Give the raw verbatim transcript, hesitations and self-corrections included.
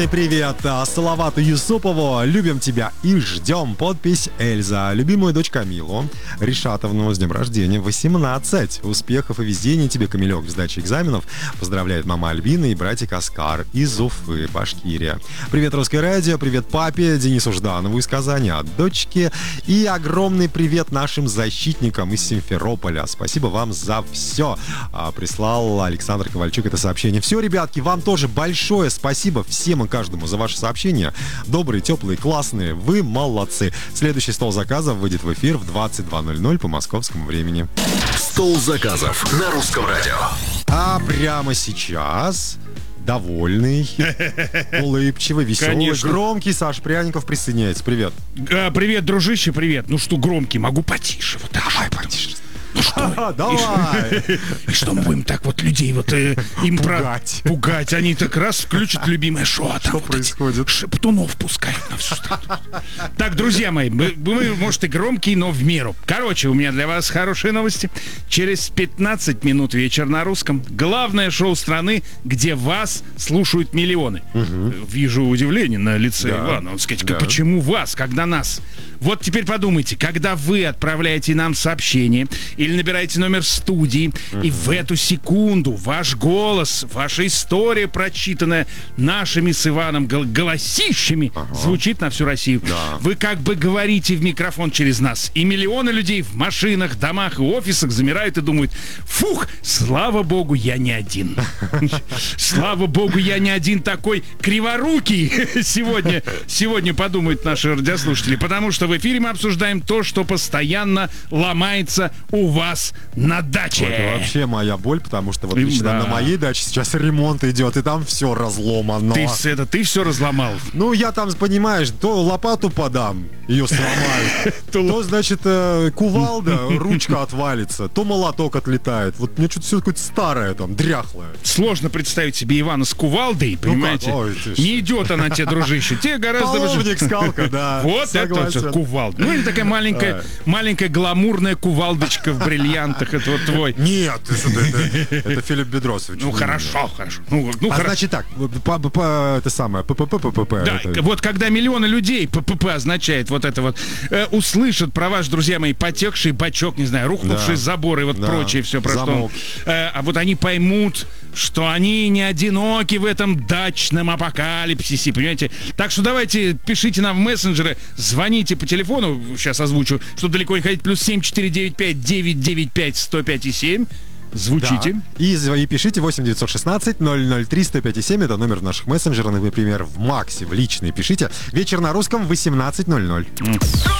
Привет Салавату Юсупову. Любим тебя и ждем. Подпись Эльза. Любимую дочь Камилу Ришатовну с днем рождения. восемнадцать. Успехов и везения тебе, Камилек, в сдаче экзаменов. Поздравляет мама Альбина и братик Оскар из Уфы, Башкирия. Привет, Русское радио. Привет папе Денису Жданову из Казани от дочки. И огромный привет нашим защитникам из Симферополя. Спасибо вам за все. Прислал Александр Ковальчук это сообщение. Все, ребятки, вам тоже большое спасибо всем и каждому за ваши сообщения. Добрые, теплые, классные. Вы молодцы. Следующий стол заказов выйдет в эфир в двадцать два ноль ноль по московскому времени. Стол заказов на Русском радио. А прямо сейчас довольный, улыбчивый, веселый, Конечно. громкий Саш Пряников присоединяется. Привет. А, привет, дружище, привет. Ну что, громкий, могу потише. Вот так. Давай потише. Ну что? А, давай. И что мы будем так вот людей вот э, им Пугать. Про... пугать? Они так раз включат любимое шоу, а там Что вот происходит? эти шептунов пускают на всю страну. Так, друзья мои, мы, мы, может, и громкие, но в меру. Короче, у меня для вас хорошие новости. Через пятнадцать минут вечер на русском. Главное шоу страны, где вас слушают миллионы. Угу. Вижу удивление на лице да. Ивана. Он сказать, да. Почему вас, когда нас? Вот теперь подумайте, когда вы отправляете нам сообщение или набираете номер студии, uh-huh. и в эту секунду ваш голос, ваша история, прочитанная нашими с Иваном гол- голосищами, uh-huh. звучит на всю Россию. Да. Вы как бы говорите в микрофон через нас, и миллионы людей в машинах, домах и офисах замирают и думают: фух, слава богу, я не один. Слава богу, я не один такой криворукий сегодня, сегодня подумают наши радиослушатели, потому что в эфире мы обсуждаем то, что постоянно ломается у вас на даче. Это вообще моя боль, потому что вот лично да. на моей даче сейчас ремонт идет, и там все разломано. Ты, это, ты все разломал? Ну, я там, понимаешь, то лопату подам, ее сломаю, то, значит, кувалда, ручка отвалится, то молоток отлетает. Вот мне что-то все какое-то старое там, дряхлое. Сложно представить себе Ивана с кувалдой, понимаете? Не идет она тебе, дружище. Тебе гораздо... Половник, скалка, да. Вот это кувалда. Ну, или такая маленькая, маленькая гламурная кувалдочка в бриллиантах. Это вот твой. Нет, это Филипп Бедросович. Ну, хорошо, хорошо. А значит так, это самое, ППП. Да, вот когда миллионы людей, ППП означает вот это вот, услышат про ваш, друзья мои, потекший бачок, не знаю, рухнувший забор и вот прочее все про что. А вот они поймут, что они не одиноки в этом дачном апокалипсисе, понимаете? Так что давайте пишите нам в мессенджеры, звоните по телефону, сейчас озвучу, чтобы далеко не ходить, плюс семь четыре девять пять девять девять пять сто пять и семь. Звучите. Да. И, и пишите восемь девятьсот шестнадцать ноль ноль три сто пять и семь. Это номер наших мессенджеров, например, в Максе, в личный. Пишите. Вечер на русском в восемнадцать ноль ноль.